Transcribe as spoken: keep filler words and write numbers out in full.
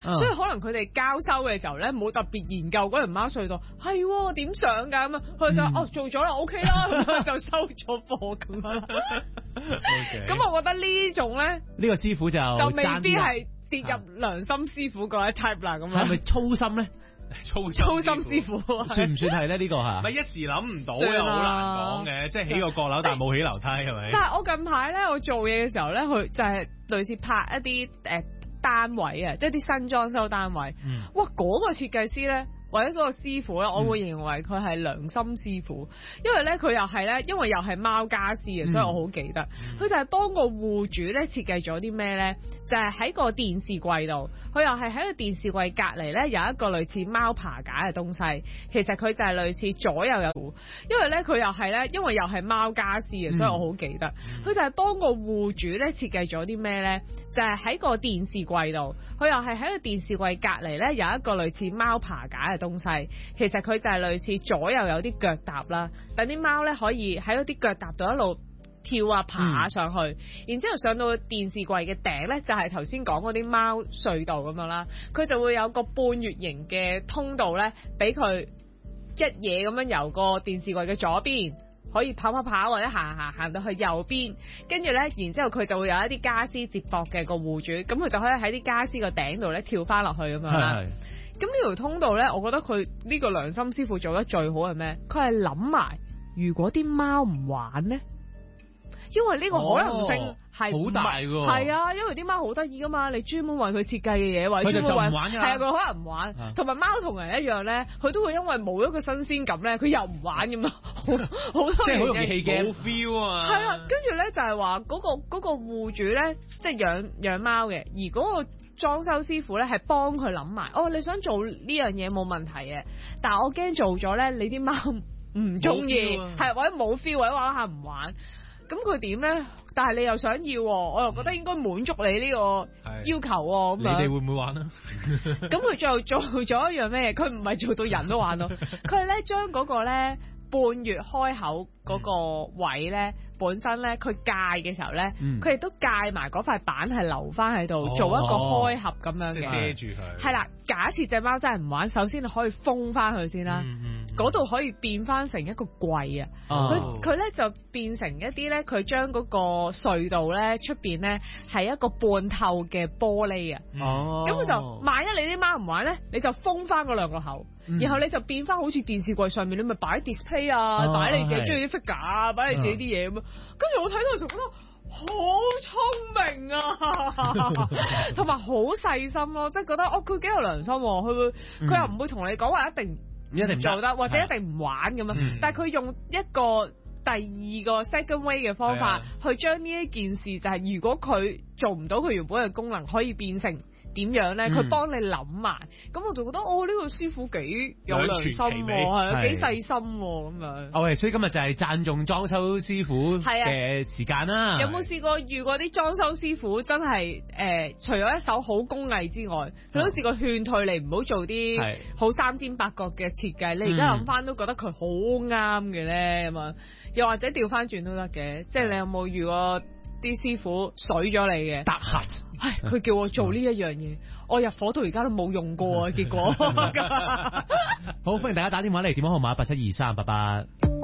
嗯、所以可能佢哋交收嘅時候咧，冇特別研究嗰條貓隧道係點上㗎咁啊，佢就、嗯、哦做咗啦 ，OK 啦，咁就收咗貨咁樣啦。咁 Okay. 我覺得呢種咧，呢個師傅就就未必係跌入良心師傅嗰一 type 啦。咁係咪粗心咧？粗心粗心師傅算唔算係咧？呢個係咪一時諗唔到又好難講嘅，即係起個閣樓但係冇起樓梯係咪？但係我近排咧，我做嘢嘅時候咧，佢就係類似拍一啲誒、呃、單位啊，即係啲新裝修單位。嗯、哇，嗰、嗰個設計師咧，或者嗰個師傅咧，我會認為佢係良心師傅，因為咧佢又係咧，因為又係貓家私啊，所以我好記得，佢、嗯、就係幫個戶主咧設計咗啲咩咧，就係、是、喺個電視櫃度，佢又係喺個電視櫃隔離咧有一個類似貓爬架嘅東西，其實佢就係類似左右有，因為咧佢又係咧，因為又係貓家私啊，所以我好記得，佢、嗯、就係幫個戶主咧設計咗啲咩咧，就係、是、喺個電視櫃度，佢又係喺個電視櫃隔離咧有一個類似貓爬架嘅東西，其實佢就係類似左右有啲腳踏啦，等啲貓咧可以喺嗰啲腳踏度一路跳啊爬上去，嗯、然之後上到電視櫃嘅頂咧，就係頭先講嗰啲貓隧道咁樣啦，佢就會有個半月形嘅通道咧，俾佢一嘢咁樣由個電視櫃嘅左邊可以跑跑跑或者行行行到去右邊，跟住咧，然之後佢就會有一啲家私接駁嘅個戶主，咁佢就可以喺啲家私個頂度咧跳翻落去咁樣啦。咁呢條通道咧，我覺得佢呢個良心師傅做得最好係咩？佢係諗埋如果啲貓唔玩咧，因為呢個可能性係好大㗎。係啊，因為啲貓好得意噶嘛，你專門為佢設計嘅嘢，或者專門為佢係啊，佢可能唔玩。同埋貓同人一樣咧，佢都會因為冇一個新鮮感咧，佢又唔玩咁樣，好好多即係好容易棄嘅冇 feel 啊。係啊，跟住咧就係話嗰個嗰個戶主咧，即係養養貓嘅，而嗰個裝修師傅咧係幫佢諗埋，哦，你想做呢樣嘢冇問題嘅，但係我驚做咗咧，你啲貓唔中意，係、啊、或者冇 feel 或者玩下唔玩，咁佢點咧？但係你又想要，我又覺得應該滿足你呢個要求喎。咁你哋會唔會玩啊？咁佢最後做咗一樣咩？佢唔係做到人都玩咯，佢係咧將嗰個咧半月開口嗰個位咧。本身咧，佢戒嘅時候咧，佢亦、嗯、都戒埋嗰塊板係留翻喺度，哦、做一個開盒咁樣嘅，遮住佢。係啦，假設隻貓真係唔玩，首先你可以封翻佢先啦。嗰度、嗯嗯、可以變翻成一個櫃啊！佢佢咧就變成一啲咧，佢將嗰個隧道咧出邊咧係一個半透嘅玻璃啊！哦，咁佢就萬一你啲貓唔玩咧，你就封翻嗰兩個口。然後你就變翻好似電視櫃上面，你咪擺 display 啊，擺、哦、你嘅中意啲 figure 啊，擺你自己啲嘢咁樣。跟住、嗯、我睇到就覺得好聰明啊，同埋好細心咯，即係覺得哦佢幾有良心，佢會佢又唔會同你講話一定一定唔做得，或者一定唔玩咁樣。嗯、但係佢用一個第二個 second way 嘅方法、嗯、去將呢一件事，就係、是、如果佢做唔到佢原本嘅功能，可以變成點樣咧？佢幫、嗯、你諗埋，咁我就覺得哦，呢、這個師傅幾有良心，係啊，幾細心咁樣。OK，所以今日就係讚頌裝修師傅嘅時間啦。啊、有冇試過遇過啲裝修師傅真係誒、呃，除咗一手好工藝之外，佢都試過勸退你唔好做啲好三尖八角嘅設計。你而家諗翻都覺得佢好啱嘅咧咁啊？又或者調翻轉都得嘅，即係你有冇遇過啲師傅水咗你嘅？搭客，唉，佢叫我做呢一樣嘢，我入伙到而家都冇用過啊，結果。好，歡迎大家打電話嚟，電話號碼八七二三八八。